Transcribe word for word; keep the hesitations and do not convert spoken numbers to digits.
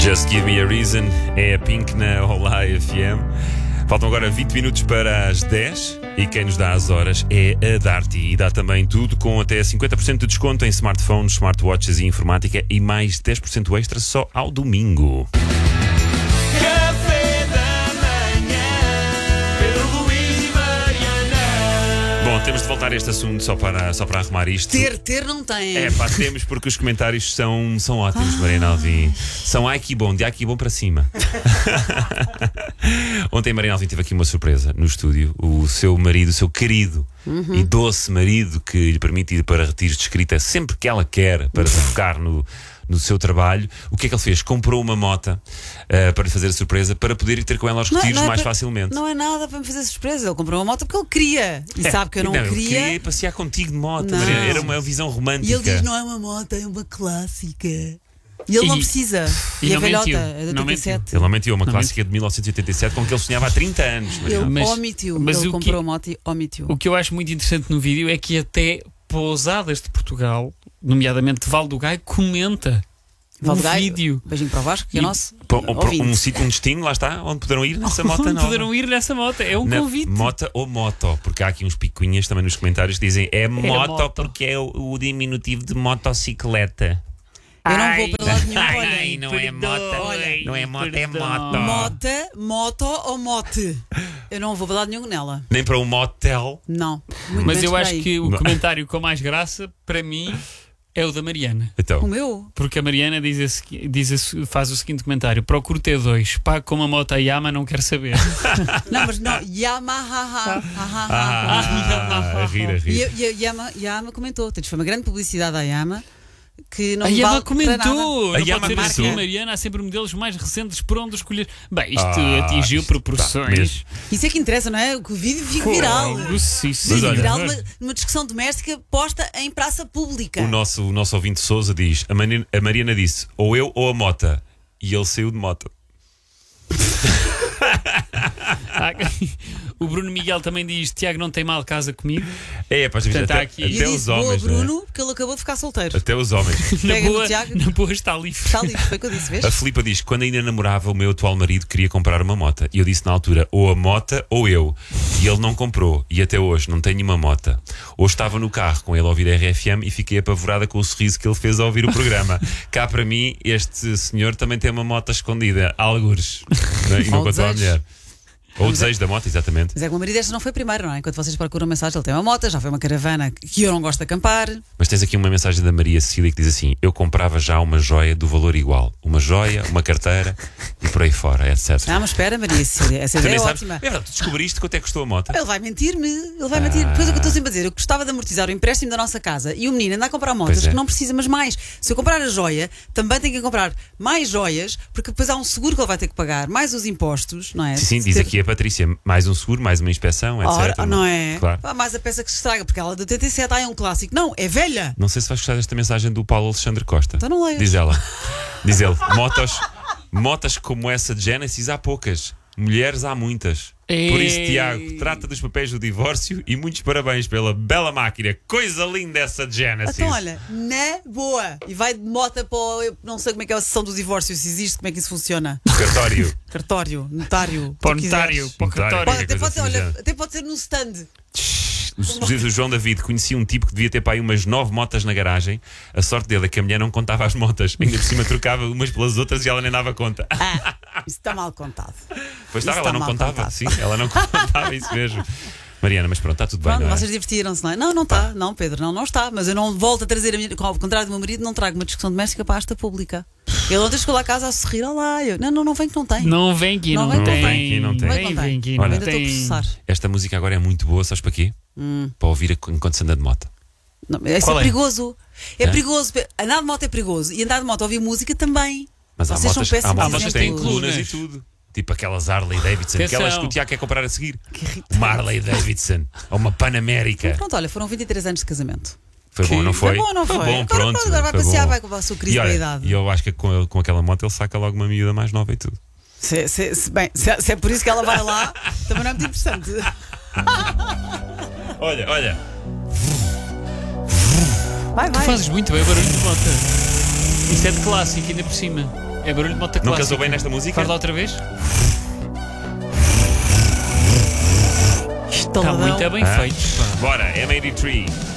Just Give Me a Reason é a Pink na Olá F M. Faltam agora vinte minutos para as dez e quem nos dá as horas é a Darty. E dá também tudo com até cinquenta por cento de desconto em smartphones, smartwatches e informática e mais dez por cento extra só ao domingo. Bom, temos de voltar a este assunto só para, só para arrumar isto. Ter, ter não tem. É pá, temos porque os comentários são, são ótimos, Mariana Alvim. São ai que bom, de ai que bom para cima. Ontem Mariana Alvim teve aqui uma surpresa no estúdio. O seu marido, o seu querido uhum. e doce marido, que lhe permite ir para retiros de escrita sempre que ela quer para se focar no, no seu trabalho. O que é que ele fez? Comprou uma mota uh, para lhe fazer a surpresa, para poder ir ter com ela aos retiros não, não é mais para, facilmente. Não é nada para me fazer surpresa. Ele comprou uma moto porque ele queria. E é, sabe que eu não, não queria. Ele queria passear contigo de moto, Mariana. Era uma visão romântica. E ele diz: não é uma moto, é uma clássica. E ele e, não precisa. E, e a velhota é de oitenta e sete. Ele não mentiu, uma não clássica mentiu. de mil novecentos e oitenta e sete com que ele sonhava há trinta anos. Ele mas, omitiu. Mas ele o comprou que, a moto e omitiu. O que eu acho muito interessante no vídeo é que até pousadas de Portugal, nomeadamente Val do Gai, comenta no vídeo. Beijinho para o Vasco, que é nosso. Um, um sítio, um destino, lá está, onde poderão ir nessa moto nova. Poderão ir nessa moto, é um Na convite. Mota ou moto, porque há aqui uns picuinhas também nos comentários que dizem é, é moto, moto porque é o, o diminutivo de motocicleta. Eu não vou para lado nenhum. Ai, olha, ai, não é moto, olha, não é moto, é moto. Mota, moto ou mote? Eu não vou para lado nenhum nela. Nem para um motel. Não. Muito Mas eu acho aí. que o comentário com mais graça, para mim, é o da Mariana. Então. O meu? Porque a Mariana diz a, diz a, faz o seguinte comentário: procuro T dois, pago com uma moto a Yama, não quero saber. Não, mas não, Yamaha. Ah, a rir, a rir. E a Yama, Yama comentou. Foi uma grande publicidade à Yama. Que não a Yama vale comentou. A Yama pode ser marca. assim, Mariana, há sempre modelos mais recentes por onde escolher. Bem, isto ah, atingiu isto proporções. Tá, isso é que interessa, não é? Que o vídeo fica viral. Sim, sim. Fica viral numa, numa discussão doméstica posta em praça pública. O nosso, o nosso ouvinte Sousa diz: a Mariana, a Mariana disse, ou eu ou a mota. E ele saiu de moto. O Bruno Miguel também diz: Tiago não tem mal, casa comigo. É, pá, Portanto, até, aqui. até E os disse, homens. boa, Bruno, né? porque ele acabou de ficar solteiro. Até os homens. Na Pega boa, no Tiago. na boa está livre. Está livre, foi o que eu disse, vês? A Filipa diz: quando ainda namorava, o meu atual marido queria comprar uma mota. E eu disse na altura: ou a mota ou eu. E ele não comprou. E até hoje não tenho uma mota. Hoje estava no carro com ele a ouvir a R F M e fiquei apavorada com o sorriso que ele fez ao ouvir o programa. Cá para mim, este senhor também tem uma moto escondida, algures. E não contou à mulher. Ou o desejo da moto, exatamente. Mas é que o meu marido esta não foi primeiro, não é? Enquanto vocês procuram mensagem, ele tem uma moto, já foi uma caravana que eu não gosto de acampar. Mas tens aqui uma mensagem da Maria Cecília que diz assim: eu comprava já uma joia do valor igual. Uma joia, uma carteira e por aí fora, etcétera. Ah, mas espera, Maria Cecília, essa ideia é sabes? ótima. É verdade, tu descobriste quanto é que custou a moto? Ele vai mentir-me, ele vai mentir. Depois é o que eu estou sempre a dizer. Eu gostava de amortizar o empréstimo da nossa casa e o menino anda a comprar motas é. que não precisa, mas mais. Se eu comprar a joia, também tenho que comprar mais joias, porque depois há um seguro que ele vai ter que pagar, mais os impostos, não é? Sim, sim, diz ter... aqui a Patrícia: mais um seguro, mais uma inspeção, etcétera. Ora, não é? Claro. Ah, mais a peça que se estraga, porque ela é de oitenta e sete, ah, é um clássico. Não, é velha. Não sei se vais gostar desta mensagem do Paulo Alexandre Costa. Então não leias. Diz ela: diz ele, motos, motas como essa de Genesis há poucas. Mulheres há muitas. Ei. Por isso, Tiago, trata dos papéis do divórcio e muitos parabéns pela bela máquina. Coisa linda essa de Genesis. Então, olha, na boa. E vai de moto para o. Eu não sei como é que é a sessão do divórcio, se existe, como é que isso funciona. Cartório. Cartório, notário. Para o notário, para o cartório. Pode, até, coisa pode ser, assim, olha, já. até pode ser num stand. O, o João David conhecia um tipo que devia ter para aí umas nove motas na garagem. A sorte dele é que a mulher não contava as motas. Ainda por cima trocava umas pelas outras e ela nem dava conta. Ah, isso está mal contado. Pois Isso estava, ela está não mal contava. contado. Sim, ela não contava isso mesmo. Mariana, mas pronto, está tudo bem. Pronto, Não é? vocês divertiram-se, não é? Não, não está. Não, Pedro, não, não está. Mas eu não volto a trazer a minha. Ao contrário do meu marido, não trago uma discussão doméstica para a asta pública. Ele ontem chegou lá a casa a sorrir. Olá, eu. Não, não, não vem que não tem. Não vem aqui, não, Não vem tem. que não tem. Não tem. Vem, vem aqui, Olha, não Ainda estou a tem. processar. Esta música agora é muito boa, sabes para quê? Hum. Para ouvir enquanto se anda de moto. Não, isso Qual é é? perigoso. É, É? perigoso. Andar de moto é perigoso. E andar de moto a ouvir música também. Mas há Vocês motas, são há péssimos motas que têm exemplos. colunas e tudo. Tipo aquelas Harley Davidson, Atenção. aquelas que o Tiago quer comprar a seguir. Que irritante. Uma Harley Davidson ou uma Panamérica. Pronto, olha, foram vinte e três anos de casamento. Foi bom, não foi? Foi bom, não foi? bom, Agora, pronto. pronto, agora vai foi passear, bom. vai com a sua crise E olha, da idade. E eu acho que com, com aquela moto ele saca logo uma miúda mais nova e tudo. Se, se, se, bem, se, se é por isso que ela vai lá, também não é muito interessante. Olha, olha. Vai, Tu vai. fazes muito bem barulho de moto. Isso é de clássico, ainda por cima. É barulho de moto Não clássica. casou bem nesta música? Faz lá outra vez? Está Estaladão. muito bem Ah. feito. pá. Bora, M oitenta e três.